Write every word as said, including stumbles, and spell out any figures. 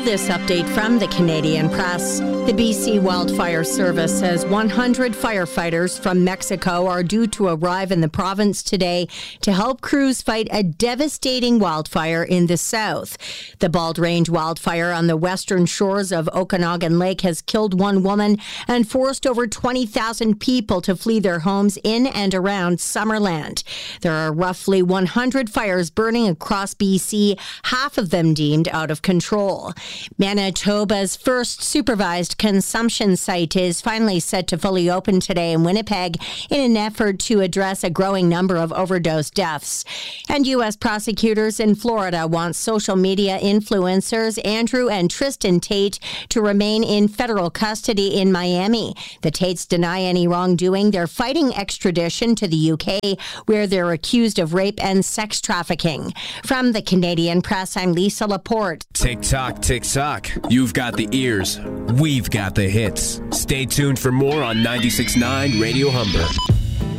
this update from the Canadian Press. The B C Wildfire Service says one hundred firefighters from Mexico are due to arrive in the province today to help crews fight a devastating wildfire in the south. The Bald Range wildfire on the western shores of Okanagan Lake has killed one woman and forced over twenty thousand people to flee their homes in and around Summerland. There are roughly one hundred fires burning across B C, half of them deemed out of control. Manitoba's first supervised consumption site is finally set to fully open today in Winnipeg in an effort to address a growing number of overdose deaths. And U S prosecutors in Florida want social media influencers Andrew and Tristan Tate to remain in federal custody in Miami. The Tates deny any wrongdoing. They're fighting extradition to the U K, where they're accused of rape and sex trafficking. From the Canadian Press, I'm Lisa Laporte. Tick tock, tick tock. You've got the ears. We've got the hits. Stay tuned for more on ninety-six point nine Radio Humber.